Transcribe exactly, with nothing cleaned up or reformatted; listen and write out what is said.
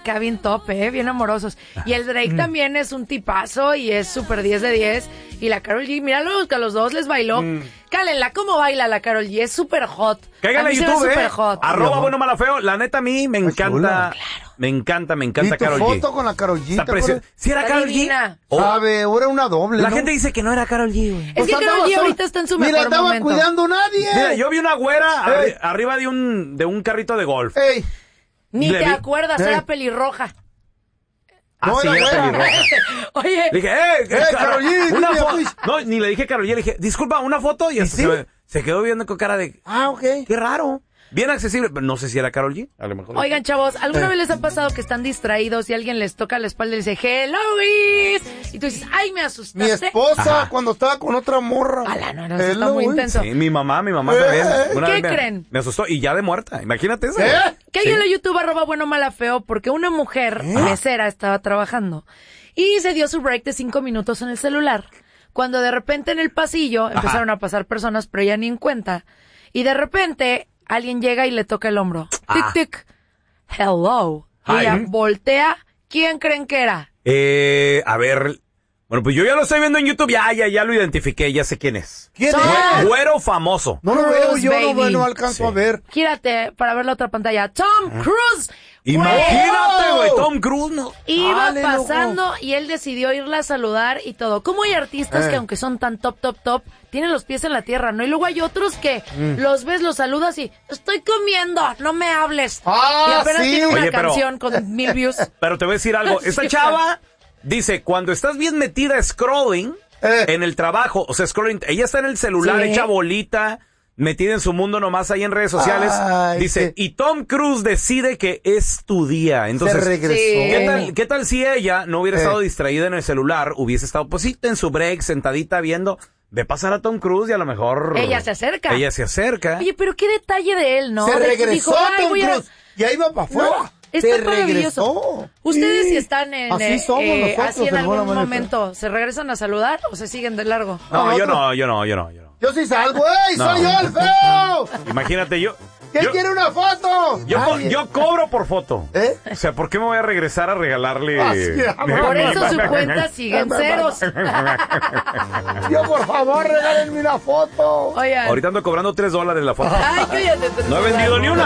acá bien top, ¿eh? Bien amorosos. Y el Drake también es un tipazo y es súper diez de diez. Y la Karol G, míralo, que a los dos les bailó. Mm. Cálenla, ¿cómo baila la Karol G? Es súper hot. Cáiganle a YouTube, eh. Super hot. Arroba bueno mala feo. La neta a mí me encanta. Claro. Me encanta, me encanta Karol G. ¿Y tu foto con la Karol G? Está ¿Sí era Karol G? Oh. Sabe, era una doble, La ¿no? gente dice que no era Karol G, güey. Es pues que Karol G ahorita está en su mejor momento. Ni la estaba cuidando nadie. Mira, yo vi una güera arri arriba de un, de un carrito de golf. Ey. Ni Le te vi... acuerdas, Ey. Era pelirroja. Ah, no, sí, era pelirroja. Oye. Le dije, eh, eh Karol G. Una foto. No, ni le dije Karol G, le dije, disculpa, una foto. Y, ¿Y sí? se, se quedó viendo con cara de, ah, ok. Qué raro. Bien accesible, pero no sé si era Karol G. A lo mejor. Oigan, chavos, ¿alguna eh. vez les ha pasado que están distraídos y alguien les toca la espalda y dice, hello, Luis? Y tú dices, ay, me asustaste. Mi esposa, Ajá. cuando estaba con otra morra. Ala, no, no, eso está muy intenso. Sí, mi mamá, mi mamá eh. también. Una ¿Qué me, creen? Me asustó y ya de muerta. Imagínate eso. ¿Eh? Que hay en la YouTube arroba bueno mala feo porque una mujer ¿Eh? mesera estaba trabajando y se dio su break de cinco minutos en el celular. Cuando de repente en el pasillo Ajá. empezaron a pasar personas, pero ella ni en cuenta. Y de repente alguien llega y le toca el hombro. Ah. Tic, tic. Hello. Y Hi. ella voltea. ¿Quién creen que era? Eh, a ver. Bueno, pues yo ya lo estoy viendo en YouTube. Ya, ya, ya lo identifiqué. Ya sé quién es. ¿Quién Son... es? Güero famoso. No lo veo yo, no, no alcanzo sí. a ver. Gírate para ver la otra pantalla. Tom Cruise. Imagínate, güey, Tom Cruise, no. Iba Dale, pasando loco. Y él decidió irla a saludar y todo. Como hay artistas eh. que aunque son tan top, top, top, tienen los pies en la tierra, ¿no? Y luego hay otros que mm. los ves, los saludas y estoy comiendo, no me hables. Ah, y apenas sí. tiene una Oye, pero, canción con mil views. Pero te voy a decir algo. Esta sí, chava dice, cuando estás bien metida scrolling eh. en el trabajo, o sea, scrolling, ella está en el celular, sí. hecha bolita, metida en su mundo nomás ahí en redes sociales, Ay, dice, qué... y Tom Cruise decide que es tu día. Entonces, se regresó. Sí. ¿qué tal, ¿qué tal si ella no hubiera eh. estado distraída en el celular, hubiese estado, pues sí, en su break, sentadita viendo, ve pasar a Tom Cruise y a lo mejor... Ella se acerca. Ella se acerca. Oye, pero qué detalle de él, ¿no? Se de regresó dijo, Tom voy a... Cruise, y ahí va para afuera. No. Está se maravilloso. Regresó. Ustedes sí. si están en así, somos eh, nosotros, así en algún manera. momento, ¿se regresan a saludar o se siguen de largo? No, no yo no, yo no, yo no, yo no. Yo sí salgo, ¡ey! No. ¡Soy yo el feo! Imagínate, yo... ¿Quién yo, quiere una foto? Yo, co yo cobro por foto. ¿Eh? O sea, ¿por qué me voy a regresar a regalarle? Ah, sí, por eso su cuenta sigue en ceros. Yo, por favor, regálenme una foto. Oigan. Ahorita ando cobrando tres dólares la foto. Ay, cállate. No he vendido ni una.